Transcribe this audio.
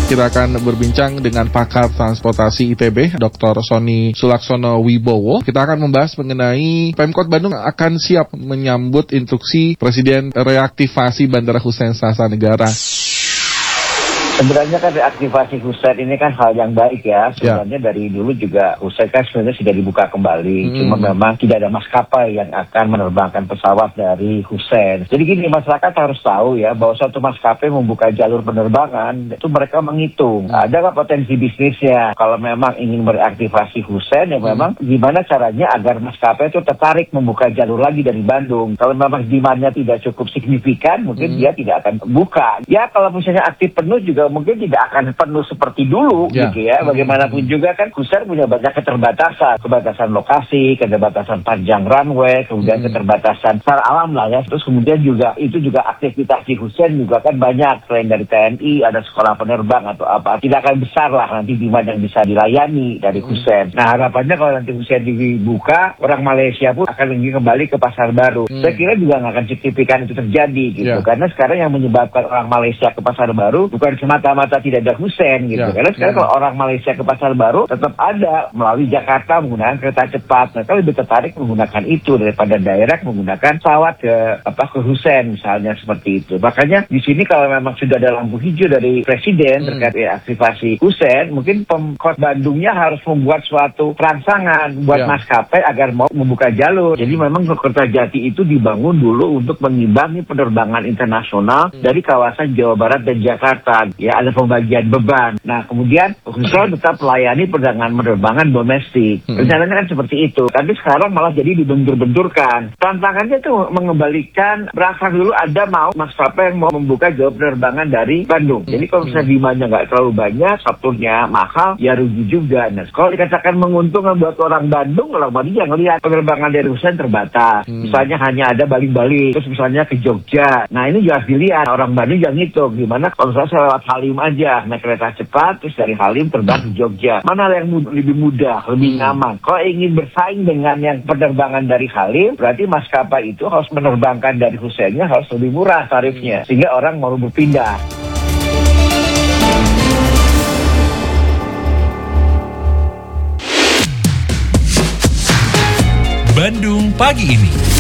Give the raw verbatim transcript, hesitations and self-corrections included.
Kita akan berbincang dengan pakar transportasi I T B, Doktor Sony Sulaksono Wibowo. Kita akan membahas mengenai Pemkot Bandung akan siap menyambut instruksi Presiden reaktivasi Bandara Hussein Sastra Negara. Sebenarnya kan reaktivasi Hussein ini kan hal yang baik ya. Sebenarnya ya. Dari dulu juga Hussein kan sebenarnya sudah dibuka kembali. Hmm. Cuma memang tidak ada maskapai yang akan menerbangkan pesawat dari Hussein. Jadi gini, masyarakat harus tahu ya bahwa suatu maskapai membuka jalur penerbangan itu mereka menghitung. Hmm. Ada nggak potensi bisnisnya? Kalau memang ingin mereaktivasi Hussein ya memang hmm. gimana caranya agar maskapai itu tertarik membuka jalur lagi dari Bandung. Kalau memang demand-nya tidak cukup signifikan mungkin hmm. dia tidak akan buka. Ya kalau misalnya aktif penuh juga mungkin tidak akan penuh seperti dulu ya. Gitu ya. Bagaimanapun hmm. juga kan Hussein punya banyak keterbatasan, keterbatasan lokasi, keterbatasan panjang runway, kemudian hmm. keterbatasan secara alam lah ya. Terus kemudian juga itu juga aktivitas di Hussein juga kan banyak, selain dari T N I ada sekolah penerbang atau apa, tidak akan besar lah nanti demand yang bisa dilayani dari Hussein. Nah harapannya kalau nanti Hussein dibuka, orang Malaysia pun akan ingin kembali ke pasar baru. Hmm. Saya kira juga nggak akan signifikan itu terjadi gitu, ya. Karena sekarang yang menyebabkan orang Malaysia ke pasar baru bukan cuma mata-mata tidak ada Hussein gitu. Ya, Karena sekarang ya. Kalau orang Malaysia ke pasar baru tetap ada melalui Jakarta menggunakan kereta cepat. Mereka lebih tertarik menggunakan itu daripada direct menggunakan pesawat ke apa ke Hussein misalnya seperti itu. Makanya di sini kalau memang sudah ada lampu hijau dari Presiden hmm. terkait reaktivasi Hussein, mungkin Pemkot Bandungnya harus membuat suatu rangsangan buat ya. Maskapai agar mau membuka jalur. Jadi memang Kertajati itu dibangun dulu untuk mengimbangi penerbangan internasional hmm. dari kawasan Jawa Barat dan Jakarta. Ya ada pembagian beban. Nah kemudian Hussein tetap melayani perdagangan penerbangan domestik. Hmm. Rencananya kan seperti itu. Tapi sekarang malah jadi dibentur-benturkan. Tantangannya itu mengembalikan berasal dulu ada mau maskapai yang mau membuka jalur penerbangan dari Bandung. Hmm. Jadi kalau misalnya demandnya nggak terlalu banyak, sabtunya mahal, ya rugi juga. Nah kalau dikatakan menguntungkan buat orang Bandung, orang Bandung yang lihat penerbangan dari Hussein terbatas. Hmm. Misalnya hanya ada balik-balik, terus misalnya ke Jogja. Nah ini juga harus dilihat orang Bandung yang ngitung gimana kalau misalnya saya lewat Halim aja, naik kereta cepat, terus dari Halim terbang ke Jogja. Mana yang mud- lebih mudah, lebih hmm. nyaman. Kalau ingin bersaing dengan yang penerbangan dari Halim, berarti maskapai itu harus menerbangkan dari Husseinnya harus lebih murah tarifnya. Hmm. Sehingga orang mau berpindah. Bandung Pagi Ini.